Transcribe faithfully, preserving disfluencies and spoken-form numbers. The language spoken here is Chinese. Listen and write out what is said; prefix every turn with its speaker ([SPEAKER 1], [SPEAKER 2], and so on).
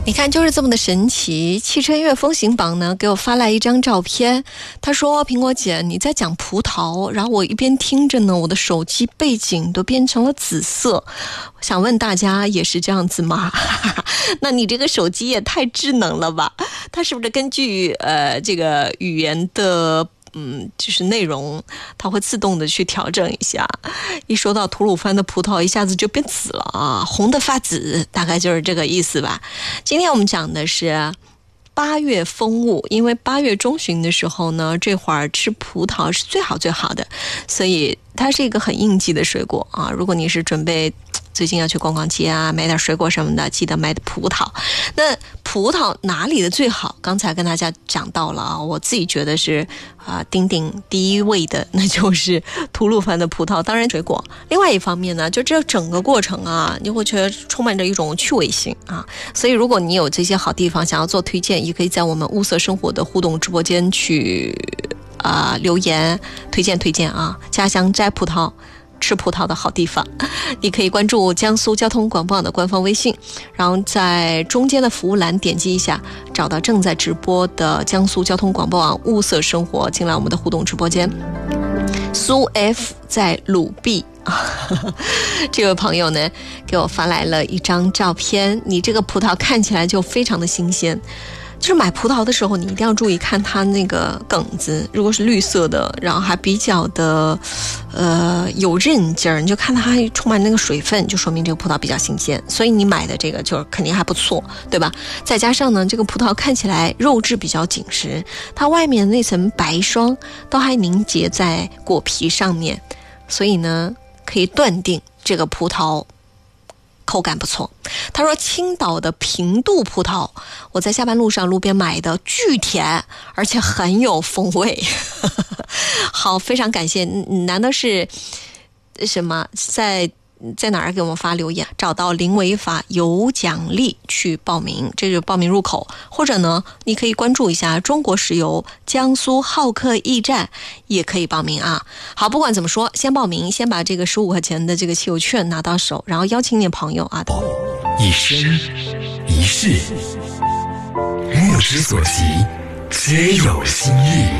[SPEAKER 1] 你看就是这么的神奇。汽车音乐风行榜呢给我发来一张照片，他说苹果姐你在讲葡萄，然后我一边听着呢，我的手机背景都变成了紫色。想问大家也是这样子吗？那你这个手机也太智能了吧，它是不是根据呃这个语言的嗯，就是内容它会自动的去调整一下。一说到吐鲁番的葡萄一下子就变紫了啊，红的发紫，大概就是这个意思吧。今天我们讲的是八月风物，因为八月中旬的时候呢，这会儿吃葡萄是最好最好的，所以它是一个很应季的水果啊。如果你是准备最近要去逛逛街啊，买点水果什么的，记得买葡萄。那葡萄哪里的最好？刚才跟大家讲到了啊，我自己觉得是啊、呃，鼎鼎第一位的，那就是吐鲁番的葡萄。当然水果，另外一方面呢，就这整个过程啊，你会觉得充满着一种趣味性啊。所以如果你有这些好地方想要做推荐，也可以在我们物色生活的互动直播间去啊、呃、留言推荐推荐啊，家乡摘葡萄。吃葡萄的好地方，你可以关注江苏交通广播网的官方微信，然后在中间的服务栏点击一下，找到正在直播的江苏交通广播网物色生活，进来我们的互动直播间。苏 F 在鲁碧这位朋友呢给我发来了一张照片，你这个葡萄看起来就非常的新鲜。就是买葡萄的时候你一定要注意看它那个梗子，如果是绿色的，然后还比较的呃有韧劲儿，你就看它还充满那个水分，就说明这个葡萄比较新鲜，所以你买的这个就肯定还不错，对吧？再加上呢这个葡萄看起来肉质比较紧实，它外面那层白霜都还凝结在果皮上面，所以呢可以断定这个葡萄口感不错。他说青岛的平度葡萄我在下班路上路边买的，巨甜而且很有风味好，非常感谢。难道是什么在在哪儿给我们发留言？找到零违法有奖励去报名，这就是报名入口。或者呢你可以关注一下中国石油江苏好客驿站，也可以报名啊。好，不管怎么说，先报名，先把这个十五块钱的这个汽油券拿到手，然后邀请你的朋友啊。
[SPEAKER 2] 一生一世，目之所及，皆有心意。